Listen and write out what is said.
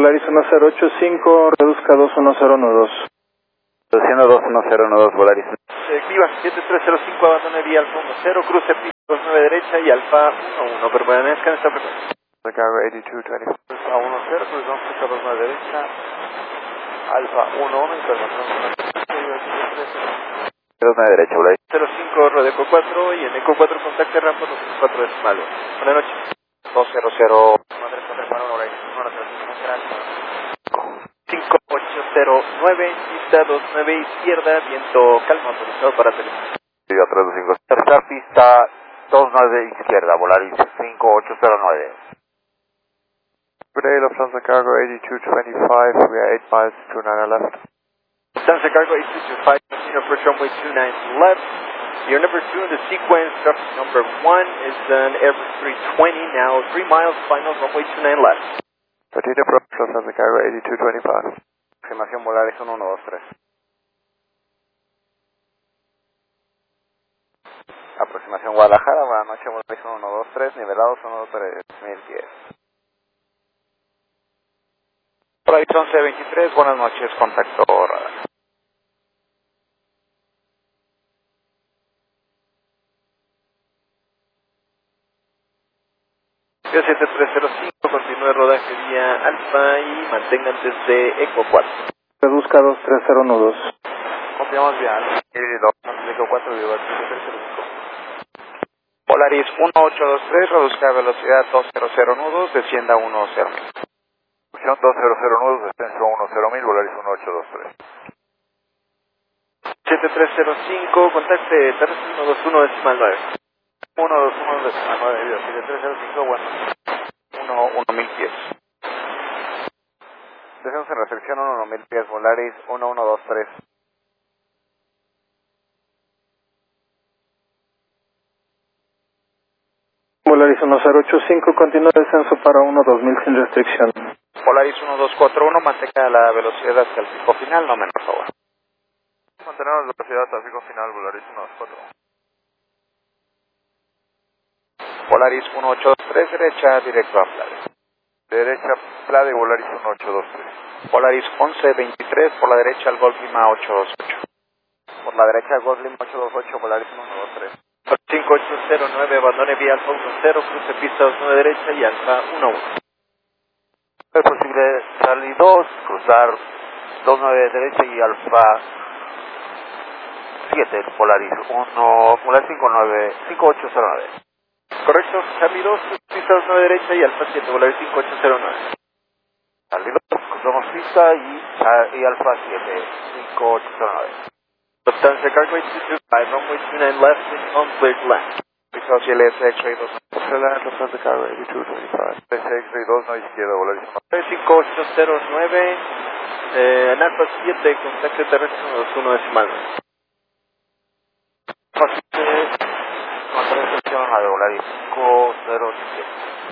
Volaris 1085, reduzca 210 Reduciendo 210 Volaris. Viva 7305, abandone vía Alfa 10, cruce piso 9 derecha y Alfa 11, permanezca en esta frecuencia. Chicago 8220. Alfa 10, cruzamos piso 9 derecha, Alfa 11 y permanecemos. 29 derecha, Volaris. 05, Rodeco 4 y en Eco 4 contacte rampa 204 decimal. Buenas noches. 200, Madre Santa Volaris 5809, pista 29 izquierda, viento calma, autorizado para teléfono. Sí, 325. Tercera pista 29 izquierda, Volaris 5809. Good day, Lufthansa Cargo 8225, we are 8 miles to 9 left. Lufthansa Cargo 8225, continue approach runway 29 left. You're number 2 in the sequence, traffic number 1 is an Airbus 320, now 3 miles, final runway 29 left. Continue approach, Lufthansa Cargo 8225. Aproximación Volaris 1123. Aproximación Guadalajara, buenas noches, Volaris 123, nivelados 123.010. Volaris 1123, buenas noches, contacto radar. Vía 7305, continúe rodaje vía Alfa y mantenga antes de Eco 4. Reduzca 230 nudos. Confiamos vía Alfa. Eco 4, Viva 7305. Volaris 1823, reduzca velocidad 200 nudos, descienda 10.000. 200 nudos, descenso 10.000, Volaris 1823. 7305, contacte terrestre 121 decimal 9. 121 decimal 9, 7305, bueno, 1.000 pies. Descenso en restricción 1.000 pies, Volaris 1123. Volaris 1085, continúa descenso para 12000 sin restricción. Volaris 1241, mantenga la velocidad hasta el pico final, no menos, por favor. Mantenemos la velocidad hasta el pico final, Volaris 1241. Volaris 1823, derecha, directo a Plade. Derecha, Plade, Volaris 1823. Volaris 1123, por la derecha, al Golf Lima 828. Por la derecha, Golf Lima 828, Volaris 123. 5809, abandone vía Alfa 10, cruce pista 9 derecha y Alfa 11. Es posible salir 2, cruzar 29 derecha y Alfa 7, Volaris 5809. Correcto, Charlie 2, pista 9 derecha y Alfa 7, Volaris 5809. Charlie 2, cruzamos pista y Alfa 7, 5809. Lufthansa Cargo 8225, runway 29 left and uncleared left. Because LS X-ray 2. Lufthansa Cargo 8225. X-ray 2, no izquierda, Volaris 5809, en Alfa 7, contacte terrestre 121 decimal 9. Con recepción a Volaris 507.